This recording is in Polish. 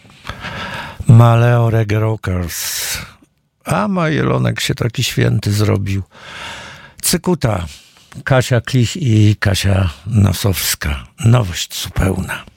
Maleo Reggae Rockers. A Majelonek się taki święty zrobił. Cykuta. Kasia Klich i Kasia Nosowska. Nowość zupełna.